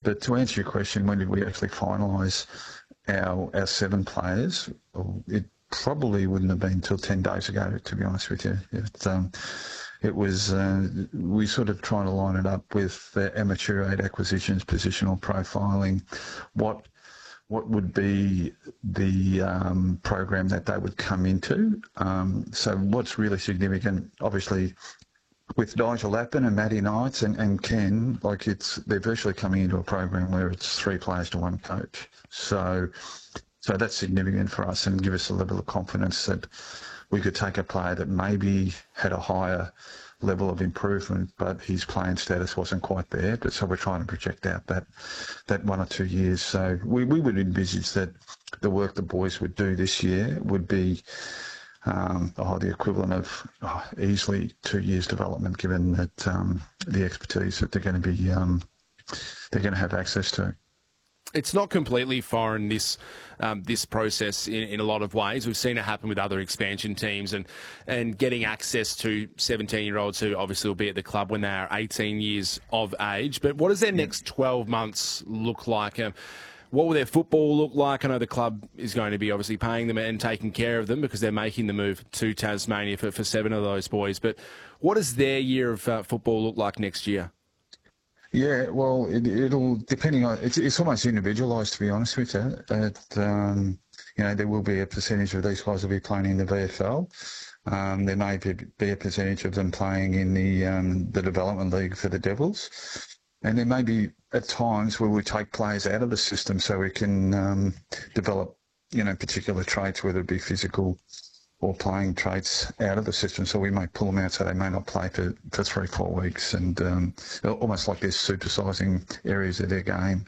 But to answer your question, when did we actually finalise our 7 players? Well, it probably wouldn't have been until 10 days ago, to be honest with you. It was, we sort of trying to line it up with amateur aid acquisitions, positional profiling, what would be the program that they would come into. So what's really significant, obviously, with Nigel Lappin and Matty Knights and Ken, they're virtually coming into a program where it's 3 players to 1 coach. So that's significant for us and give us a level of confidence that we could take a player that maybe had a higher level of improvement, but his playing status wasn't quite there. But so we're trying to project out that 1 or 2 years. So we would envisage that the work the boys would do this year would be the equivalent of easily 2 years development, given that the expertise that they're going to have access to. It's not completely foreign, this process in a lot of ways. We've seen it happen with other expansion teams and getting access to 17-year-olds who obviously will be at the club when they are 18 years of age. But what does their next 12 months look like? What will their football look like? I know the club is going to be obviously paying them and taking care of them because they're making the move to Tasmania for 7 of those boys. But what does their year of football look like next year? Yeah, well, it'll depending on it's almost individualised, to be honest with you. There will be a percentage of these guys will be playing in the VFL. There may be a percentage of them playing in the development league for the Devils, and there may be at times where we take players out of the system so we can develop, particular traits, whether it be physical or playing traits, out of the system. So we may pull them out so they may not play for 3-4 weeks, and almost like they're supersizing areas of their game.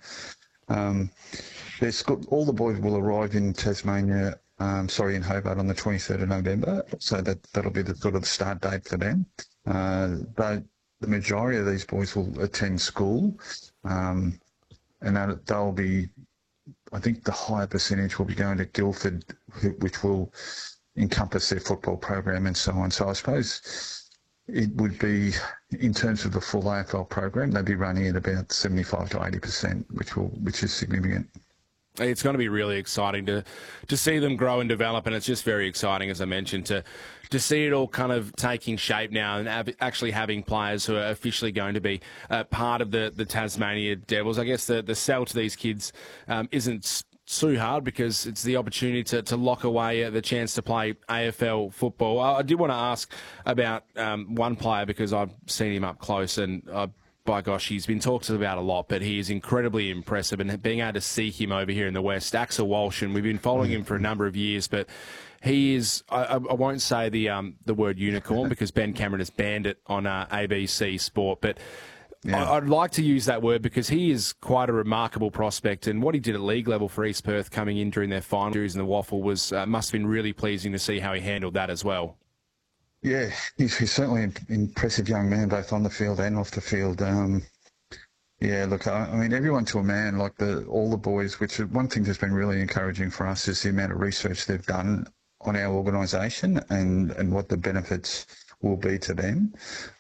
All the boys will arrive in Tasmania, in Hobart on the 23rd of November, so that'll be the sort of start date for them. But the majority of these boys will attend school, and they'll be, I think the higher percentage will be going to Guildford, which will encompass their football program and so on. So I suppose it would be, in terms of the full AFL program, they'd be running at about 75 to 80%, which is significant. It's going to be really exciting to see them grow and develop, and it's just very exciting, as I mentioned, to see it all kind of taking shape now and actually having players who are officially going to be part of the Tasmania Devils. I guess the sell to these kids isn't too hard because it's the opportunity to lock away the chance to play AFL football. I did want to ask about one player because I've seen him up close and by gosh, he's been talked about a lot, but he is incredibly impressive, and being able to see him over here in the West, Axel Walsh, and we've been following him for a number of years, but he is, I won't say the word unicorn because Ben Cameron has banned it on ABC Sport, but yeah. I'd like to use that word because he is quite a remarkable prospect, and what he did at league level for East Perth coming in during their final series in the Waffle was must have been really pleasing to see how he handled that as well. Yeah, he's certainly an impressive young man, both on the field and off the field. Look, I mean, everyone to a man, like all the boys, which one thing that's been really encouraging for us is the amount of research they've done on our organisation and what the benefits will be to them.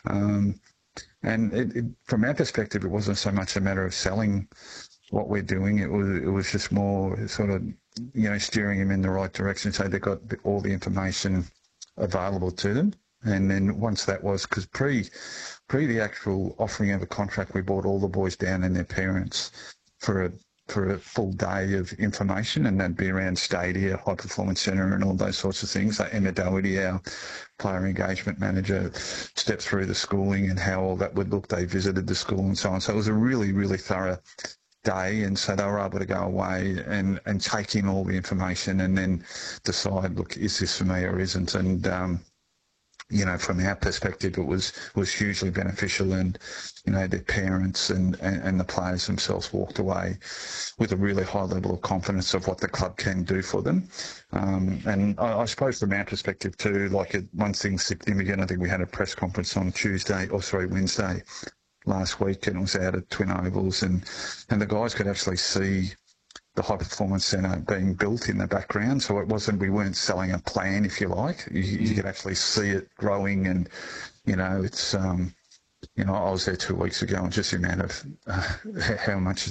And from our perspective, it wasn't so much a matter of selling what we're doing. It was just more sort of, steering them in the right direction so they got all the information available to them. And then once that was, because pre the actual offering of a contract, we brought all the boys down and their parents for a full day of information, and that'd be around Stadia, High Performance Centre and all those sorts of things. Like Emma Doherty, our player engagement manager, stepped through the schooling and how all that would look. They visited the school and so on. So it was a really, really thorough day, and so they were able to go away and take in all the information and then decide, look, is this for me or isn't? And from our perspective, it was hugely beneficial, and their parents and the players themselves walked away with a really high level of confidence of what the club can do for them. And I suppose from our perspective too, one thing significant, I think we had a press conference on Wednesday last week, and it was out at Twin Ovals, and the guys could actually see the High Performance Centre being built in the background. So we weren't selling a plan, if you like. You could actually see it growing, and it's I was there 2 weeks ago, and just the amount of how much